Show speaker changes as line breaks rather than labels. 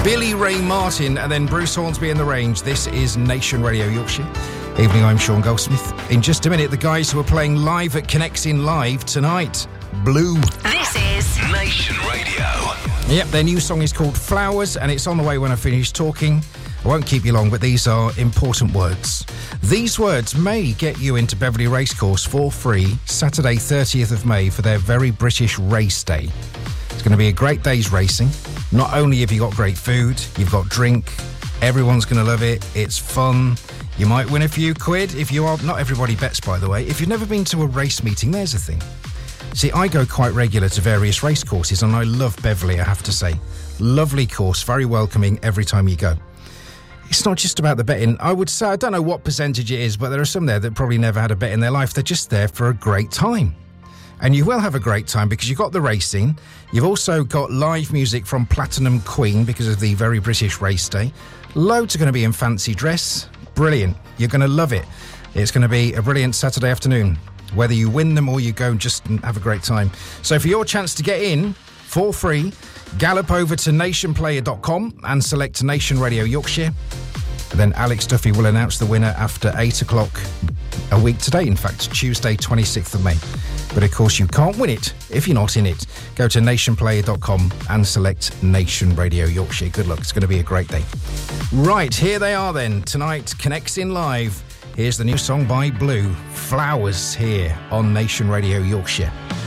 Billy Ray Martin, and then Bruce Hornsby in the Range. This is Nation Radio Yorkshire. Evening, I'm Sean Goldsmith. In just a minute, the guys who are playing live at Connects In Live tonight, Blue.
This is
Nation Radio.
Yep, their new song is called Flowers, and it's on the way when I finish talking. I won't keep you long, but these are important words. These words may get you into Beverley Racecourse for free Saturday 30th of May for their Very British Race Day. It's going to be a great day's racing. Not only have you got great food, you've got drink, everyone's going to love it, it's fun. You might win a few quid if you are... Not everybody bets, by the way. If you've never been to a race meeting, there's a thing. See, I go quite regular to various race courses, and I love Beverley, I have to say. Lovely course, very welcoming every time you go. It's not just about the betting. I would say, I don't know what percentage it is, but there are some there that probably never had a bet in their life. They're just there for a great time. And you will have a great time because you've got the racing. You've also got live music from Platinum Queen because of the Very British Race Day. Loads are going to be in fancy dress. Brilliant. You're going to love it. It's going to be a brilliant Saturday afternoon, whether you win them or you go and just have a great time. So for your chance to get in for free, gallop over to nationplayer.com and select Nation Radio Yorkshire. And then Alex Duffy will announce the winner after 8 o'clock a week today, in fact, Tuesday, 26th of May. But of course, you can't win it if you're not in it. Go to nationplayer.com and select Nation Radio Yorkshire. Good luck. It's going to be a great day. Right, here they are then. Tonight, Connects In Live. Here's the new song by Blue, Flowers, here on Nation Radio Yorkshire.